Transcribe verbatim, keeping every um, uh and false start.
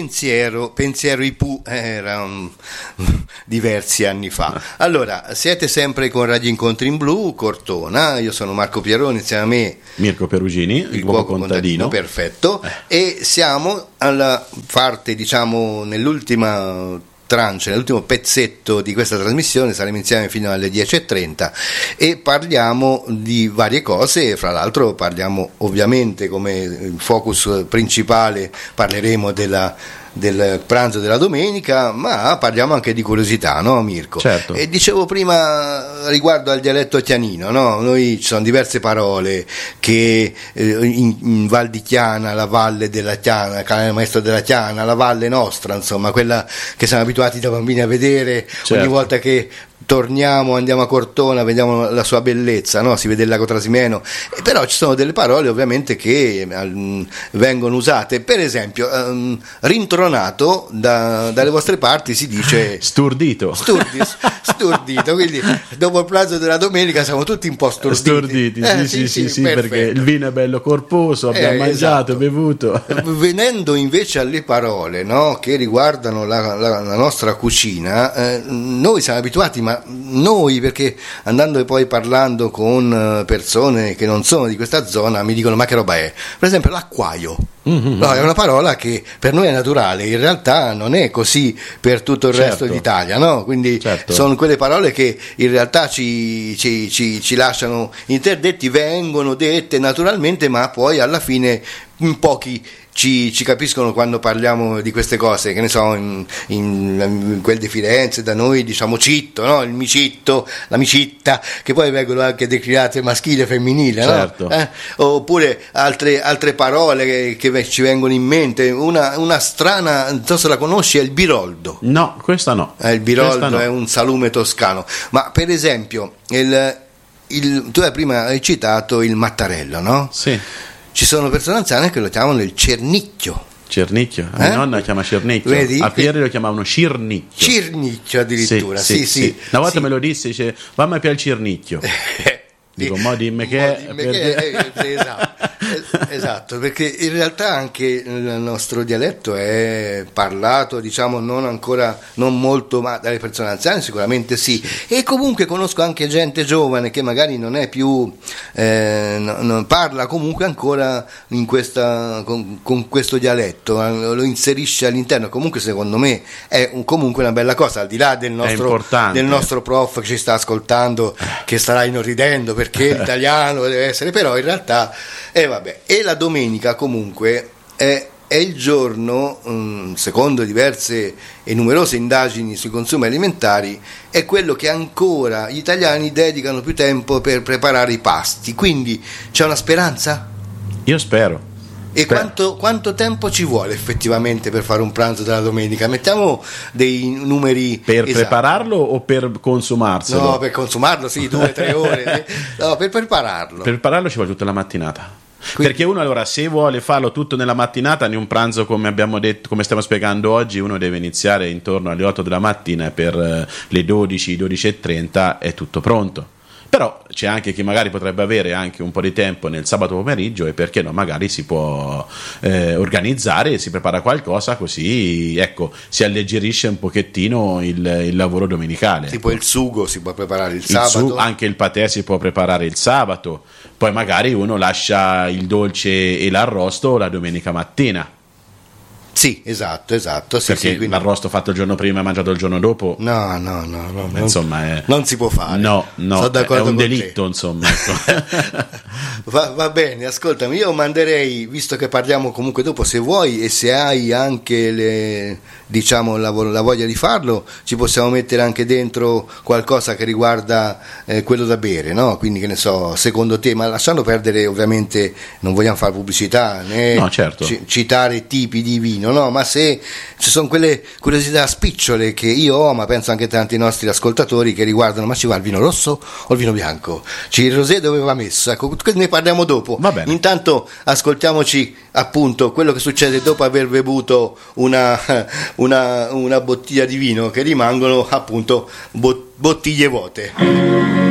pensiero, pensiero I P U era um, diversi anni fa. Allora, siete sempre con Radio Incontri in Blu, Cortona, io sono Marco Pieroni, insieme a me Mirko Perugini, il, il cuoco contadino. contadino, perfetto, eh. E siamo alla parte, diciamo, nell'ultima tranche, nell'ultimo pezzetto di questa trasmissione, saremo insieme fino alle dieci e trenta e parliamo di varie cose. Fra l'altro parliamo ovviamente, come focus principale parleremo della del pranzo della domenica, ma parliamo anche di curiosità, no Mirko? Certo. E dicevo prima riguardo al dialetto tianino, no? Noi ci sono diverse parole che eh, in, in Val di Chiana, la valle della Chiana, il canale maestro della Chiana, la valle nostra, insomma, quella che siamo abituati da bambini a vedere, certo. Ogni volta che torniamo, andiamo a Cortona, vediamo la sua bellezza, no? Si vede il lago Trasimeno, e però ci sono delle parole ovviamente che um, vengono usate, per esempio um, rintronato da, dalle vostre parti si dice sturdito, sturdi, sturdito, quindi dopo il pranzo della domenica siamo tutti un po' sturditi, sturditi eh, sì, sì, sì, sì, sì perché il vino è bello corposo, abbiamo eh, mangiato, esatto. bevuto. Venendo invece alle parole, no? Che riguardano la, la, la nostra cucina, eh, noi siamo abituati, ma noi, perché andando e poi parlando con persone che non sono di questa zona mi dicono: ma che roba è? Per esempio l'acquaio. Mm-hmm. No, è una parola che per noi è naturale, in realtà non è così per tutto il certo. resto d'Italia, no? Quindi certo. sono quelle parole che in realtà ci, ci, ci, ci lasciano interdetti, vengono dette naturalmente, ma poi alla fine in pochi Ci, ci capiscono quando parliamo di queste cose, che ne so, in, in, in quel di Firenze da noi diciamo citto, no? Il micitto, la micitta, che poi vengono anche declinate maschile e femminile, certo. no? Eh? Oppure altre, altre parole che, che ci vengono in mente, una, una strana, non so se la conosci, è il biroldo. No, questa no. Eh, il biroldo no. è un salume toscano, ma per esempio il, il, tu hai prima hai citato il mattarello, no? Sì. Ci sono persone anziane che lo chiamano il cernicchio. Cernicchio? Eh? Mia nonna chiama cernicchio. Vedi? A Pieri lo chiamavano cirnicchio. Cirnicchio addirittura, sì, sì. sì, sì. Una volta sì. me lo disse, dice: mamma piace il cirnicchio. Dico, mo dimmi che, dimmi che è, è, esatto, esatto, perché in realtà anche il nostro dialetto è parlato, diciamo, non ancora, non molto, ma dalle persone anziane sicuramente sì, e comunque conosco anche gente giovane che magari non è più, eh, non parla comunque ancora in questa, con, con questo dialetto, lo inserisce all'interno, comunque secondo me è un, comunque una bella cosa, al di là del nostro, del nostro prof che ci sta ascoltando, che starà inorridendo perché che l'italiano deve essere, però in realtà eh, vabbè. E la domenica comunque è, è il giorno, um, secondo diverse e numerose indagini sui consumi alimentari, è quello che ancora gli italiani dedicano più tempo per preparare i pasti, quindi c'è una speranza? Io spero. E quanto, quanto tempo ci vuole effettivamente per fare un pranzo della domenica? Mettiamo dei numeri per esatti. Prepararlo o per consumarselo? No, per consumarlo sì, due o tre ore. No, per prepararlo. Per prepararlo ci vuole tutta la mattinata. Quindi, perché uno allora se vuole farlo tutto nella mattinata, in un pranzo come abbiamo detto, come stiamo spiegando oggi, uno deve iniziare intorno alle otto della mattina e per le dodici, dodici e trenta è tutto pronto. Però c'è anche chi magari potrebbe avere anche un po' di tempo nel sabato pomeriggio e perché no, magari si può eh, organizzare e si prepara qualcosa, così ecco si alleggerisce un pochettino il, il lavoro domenicale. Tipo il sugo si può preparare il, il sabato, sugo, anche il patè si può preparare il sabato, poi magari uno lascia il dolce e l'arrosto la domenica mattina. Sì, esatto, esatto. Sì, perché sì, quindi... l'arrosto fatto il giorno prima e mangiato il giorno dopo? No, no, no, no insomma, non, è... non si può fare. No, no, è un delitto, te. insomma. Ecco. va, va bene, ascoltami, io manderei, visto che parliamo comunque dopo, se vuoi e se hai anche le, diciamo la, la voglia di farlo, ci possiamo mettere anche dentro qualcosa che riguarda eh, quello da bere, no? Quindi che ne so, secondo te, ma lasciando perdere ovviamente, non vogliamo fare pubblicità né no, certo. c- citare tipi di vino. No, ma se ci sono quelle curiosità spicciole che io ho, ma penso anche tanti nostri ascoltatori, che riguardano: ma ci va il vino rosso o il vino bianco? Ci il rosé dove va messo? Ecco, ne parliamo dopo. Va bene. Intanto ascoltiamoci appunto quello che succede dopo aver bevuto una, una, una bottiglia di vino, che rimangono appunto bottiglie vuote.